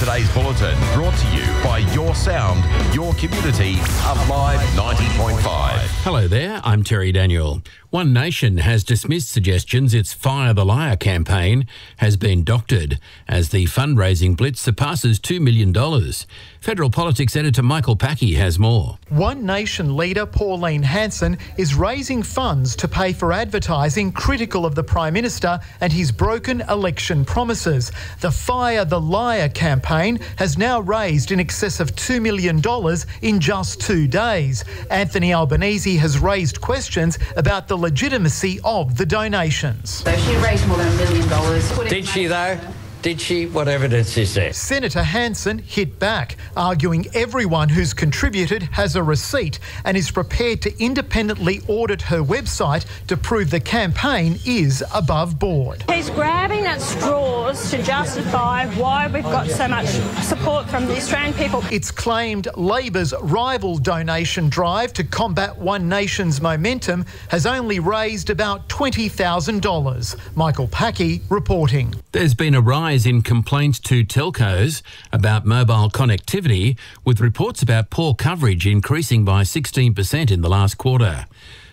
Today's bulletin brought to you by Your Sound, Your Community, Alive 90.5. Hello there, I'm Terry Daniel. One Nation has dismissed suggestions its Fire the Liar campaign has been doctored as the fundraising blitz surpasses $2 million. Federal Politics editor Michael Packey has more. One Nation leader Pauline Hanson is raising funds to pay for advertising critical of the Prime Minister and his broken election promises. The Fire the Liar campaign has now raised in excess of $2 million in just 2 days. Anthony Albanese has raised questions about the legitimacy of the donations. So she raised more than $1 million. Did she though? Did she? What evidence is there? Senator Hanson hit back, arguing everyone who's contributed has a receipt and is prepared to independently audit her website to prove the campaign is above board. He's grabbing at straws to justify why we've got so much support from the Australian people. It's claimed Labor's rival donation drive to combat One Nation's momentum has only raised about $20,000. Michael Packey reporting. There's been a rise in complaints to telcos about mobile connectivity, with reports about poor coverage increasing by 16% in the last quarter.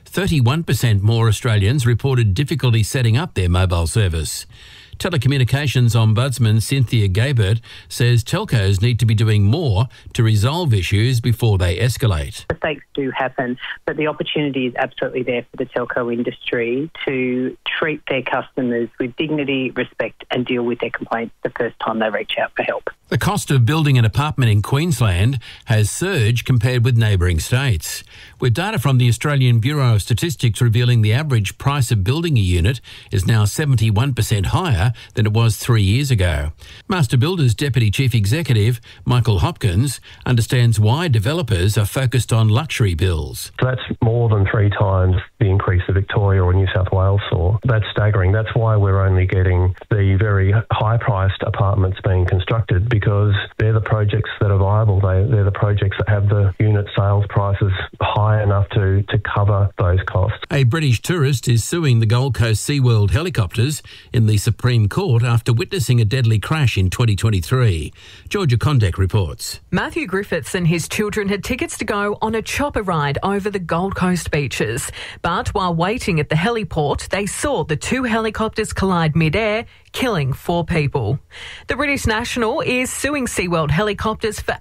31% more Australians reported difficulty setting up their mobile service. Telecommunications Ombudsman Cynthia Gabert says telcos need to be doing more to resolve issues before they escalate. Mistakes do happen, but the opportunity is absolutely there for the telco industry to treat their customers with dignity, respect and deal with their complaints the first time they reach out for help. The cost of building an apartment in Queensland has surged compared with neighbouring states, with data from the Australian Bureau of Statistics revealing the average price of building a unit is now 71% higher than it was 3 years ago. Master Builders Deputy Chief Executive Michael Hopkins understands why developers are focused on luxury bills. So that's more than 3 times the increase that Victoria or New South Wales saw. That's staggering. That's why we're only getting the very high-priced apartments being constructed, because they're the projects that are viable. They're the projects that have the unit sales prices high enough to cover those costs. A British tourist is suing the Gold Coast SeaWorld helicopters in the Supreme Court after witnessing a deadly crash in 2023. Georgia Condek reports. Matthew Griffiths and his children had tickets to go on a chopper ride over the Gold Coast beaches. But while waiting at the heliport, they saw the 2 helicopters collide mid-air, killing 4 people. The British national is suing SeaWorld helicopters for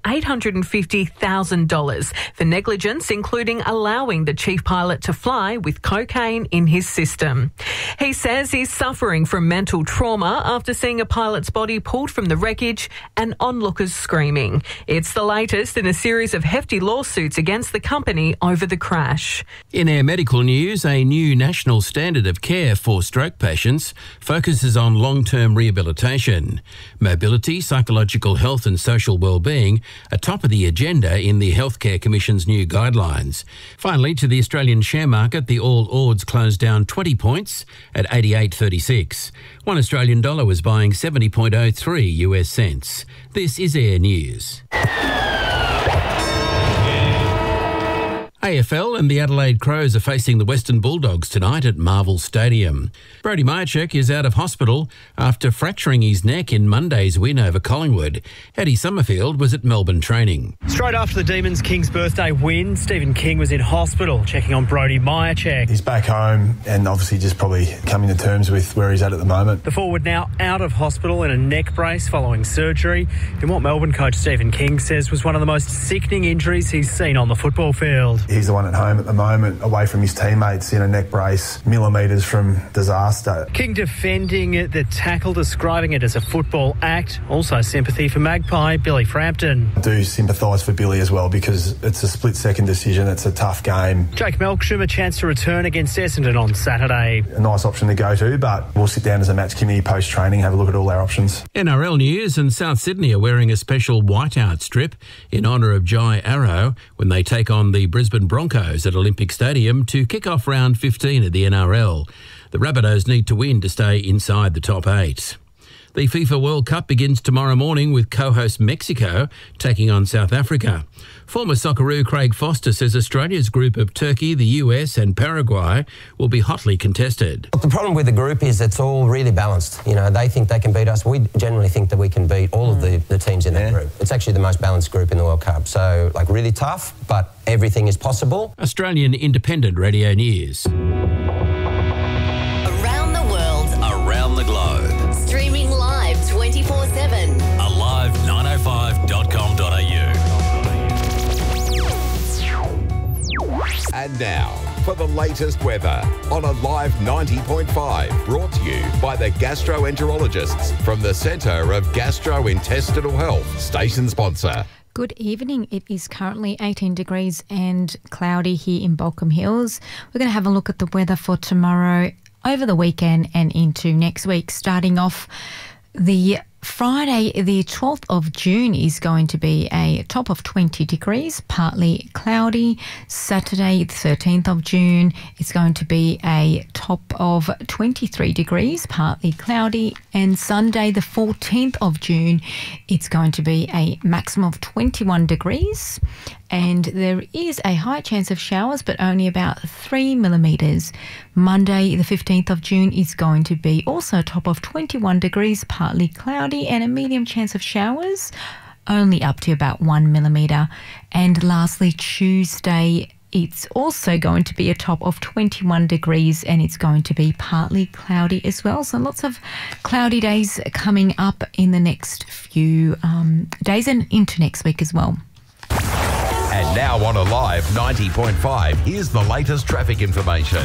$850,000 for negligence, including allowing the chief pilot to fly with cocaine in his system. He says he's suffering from mental trauma after seeing a pilot's body pulled from the wreckage and onlookers screaming. It's the latest in a series of hefty lawsuits against the company over the crash. In our medical news, a new national standard of care for stroke patients focuses on long-term rehabilitation. Mobility, psychological health and social well-being are top of the agenda in the Healthcare Commission's new guidelines. Finally, to the Australian share market, the All Ords closed down 20 points at 88.36. One Australian dollar was buying 70.03 US cents. This is Air News. AFL and the Adelaide Crows are facing the Western Bulldogs tonight at Marvel Stadium. Brodie Mihocek is out of hospital after fracturing his neck in Monday's win over Collingwood. Eddie Summerfield was at Melbourne training. Straight after the Demons' King's birthday win, Stephen King was in hospital checking on Brodie Mihocek. He's back home and obviously just probably coming to terms with where he's at the moment. The forward now out of hospital in a neck brace following surgery in what Melbourne coach Stephen King says was one of the most sickening injuries he's seen on the football field. He's the one at home at the moment, away from his teammates in a neck brace, millimetres from disaster. King defending the tackle, describing it as a football act. Also sympathy for Magpie Billy Frampton. I do sympathise for Billy as well, because it's a split-second decision. It's a tough game. Jake Melksham, a chance to return against Essendon on Saturday. A nice option to go to, but we'll sit down as a match committee post-training, have a look at all our options. NRL news, and South Sydney are wearing a special whiteout strip in honour of Jai Arrow when they take on the Brisbane Broncos at Olympic Stadium to kick off round 15 of the NRL. The Rabbitohs need to win to stay inside the top 8. The FIFA World Cup begins tomorrow morning with co-host Mexico taking on South Africa. Former Socceroo Craig Foster says Australia's group of Turkey, the US and Paraguay will be hotly contested. The problem with the group is it's all really balanced. You know, they think they can beat us. We generally think that we can beat all of the teams in that group. It's actually the most balanced group in the World Cup. So, like, really tough, but everything is possible. Australian Independent Radio News. Around the world. Around the globe. Streaming live 24/7. Alive905.com.au. And now, for the latest weather on Alive 90.5, brought to you by the gastroenterologists from the Centre of Gastrointestinal Health, station sponsor. Good evening. It is currently 18 degrees and cloudy here in Balcombe Hills. We're going to have a look at the weather for tomorrow, over the weekend and into next week. Starting off, the Friday, the 12th of June is going to be a top of 20 degrees, partly cloudy. Saturday, the 13th of June, it's going to be a top of 23 degrees, partly cloudy. And Sunday, the 14th of June, it's going to be a maximum of 21 degrees. And there is a high chance of showers, but only about 3 millimetres. Monday, the 15th of June, is going to be also a top of 21 degrees, partly cloudy, and a medium chance of showers, only up to about 1 millimetre. And lastly, Tuesday, it's also going to be a top of 21 degrees and it's going to be partly cloudy as well. So lots of cloudy days coming up in the next few days and into next week as well. And now on Alive 90.5, here's the latest traffic information.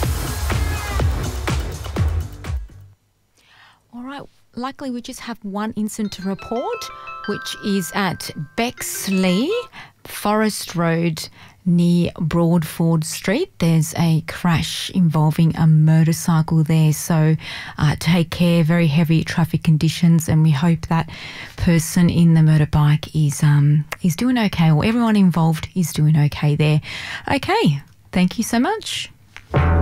All right, luckily we just have one incident to report, which is at Bexley, Forest Road, near Broadford Street. There's a crash involving a motorcycle there, so take care. Very heavy traffic conditions, and we hope that person in the motorbike is doing okay, or everyone involved is doing okay there. Okay, thank you so much.